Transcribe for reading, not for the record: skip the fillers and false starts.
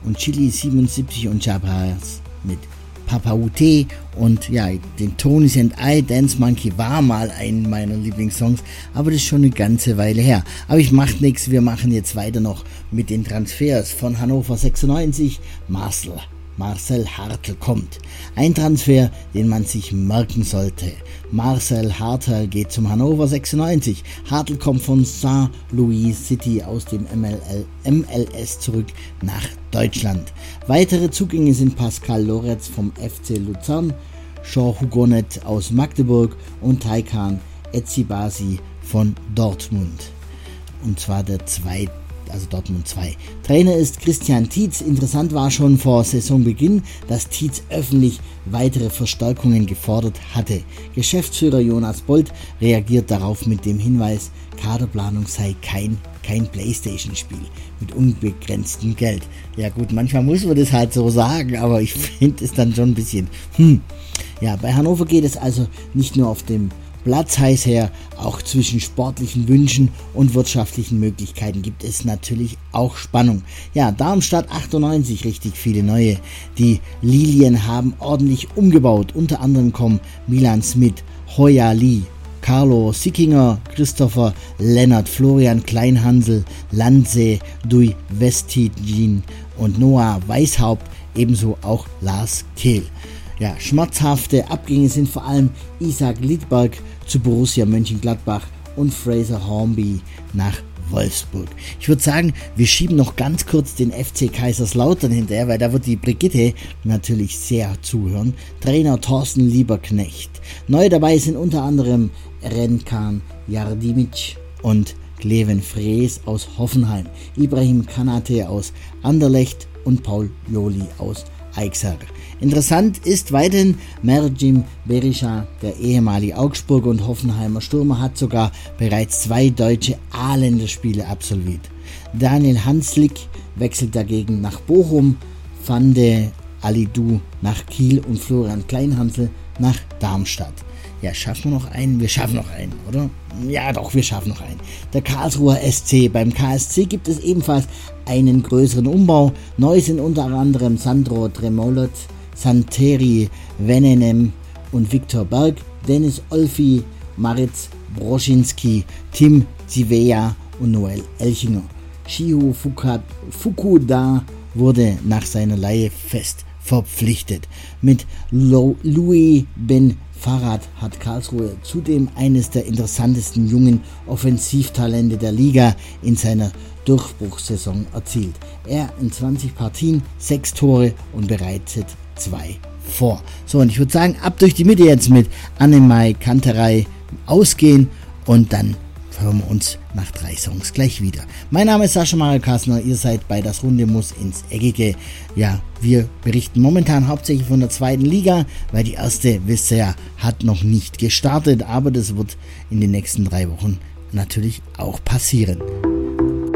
und Chili 77 und Jabars mit Papa Ute und ja, den Tonys and I, Dance Monkey war mal ein meiner Lieblingssongs, aber das ist schon eine ganze Weile her. Aber ich mach nichts, wir machen jetzt weiter noch mit den Transfers von Hannover 96. Marcel Hartl kommt. Ein Transfer, den man sich merken sollte. Marcel Hartl geht zum Hannover 96. Hartl kommt von St. Louis City aus dem MLS zurück nach Deutschland. Weitere Zugänge sind Pascal Loretz vom FC Luzern, Jean Hugonet aus Magdeburg und Taycan Etsibasi von Dortmund. Und zwar der zweite. Also Dortmund 2. Trainer ist Christian Tietz. Interessant war schon vor Saisonbeginn, dass Tietz öffentlich weitere Verstärkungen gefordert hatte. Geschäftsführer Jonas Bolt reagiert darauf mit dem Hinweis, Kaderplanung sei kein Playstation-Spiel mit unbegrenztem Geld. Ja gut, manchmal muss man das halt so sagen, aber ich finde es dann schon ein bisschen Ja, bei Hannover geht es also nicht nur auf dem Platz heiß her, auch zwischen sportlichen Wünschen und wirtschaftlichen Möglichkeiten gibt es natürlich auch Spannung. Ja, Darmstadt 98, richtig viele neue. Die Lilien haben ordentlich umgebaut. Unter anderem kommen Milan Smith, Hoya Lee, Carlo Sickinger, Christopher Lennart, Florian Kleinhansel, Lanze, Dui Vestigin und Noah Weishaupt, ebenso auch Lars Kehl. Ja, schmerzhafte Abgänge sind vor allem Isaac Lidberg zu Borussia Mönchengladbach und Fraser Hornby nach Wolfsburg. Ich würde sagen, wir schieben noch ganz kurz den FC Kaiserslautern hinterher, weil da wird die Brigitte natürlich sehr zuhören. Trainer Thorsten Lieberknecht. Neu dabei sind unter anderem Renkan Jardimic und Cleven Frees aus Hoffenheim, Ibrahim Kanate aus Anderlecht und Paul Joli aus Eichsar. Interessant ist weiterhin Merjim Berisha, der ehemalige Augsburger und Hoffenheimer Stürmer, hat sogar bereits 2 deutsche A-Länderspiele absolviert. Daniel Hanslik wechselt dagegen nach Bochum, Fande Alidou nach Kiel und Florian Kleinhansel nach Darmstadt. Ja, schaffen wir noch einen? Wir schaffen noch einen, oder? Ja, doch, wir schaffen noch einen. Der Karlsruher SC. Beim KSC gibt es ebenfalls einen größeren Umbau. Neu sind unter anderem Sandro Tremolot, Santeri Venenem und Viktor Berg, Dennis Olfi, Maritz Broschinski, Tim Zivea und Noel Elchinger. Shihu Fukuda wurde nach seiner Leihe fest verpflichtet. Mit Louis Ben Farad hat Karlsruhe zudem eines der interessantesten jungen Offensivtalente der Liga in seiner Durchbruchssaison erzielt. Er in 20 Partien 6 Tore und bereitet 2 vor. So, und ich würde sagen, ab durch die Mitte jetzt mit Annemai Kanterei ausgehen und dann hören wir uns nach 3 Songs gleich wieder. Mein Name ist Sascha Mario Kassner, ihr seid bei Das Runde muss ins Eckige. Ja, wir berichten momentan hauptsächlich von der 2. Liga, weil die erste, wisst ihr ja, hat noch nicht gestartet, aber das wird in den nächsten 3 Wochen natürlich auch passieren.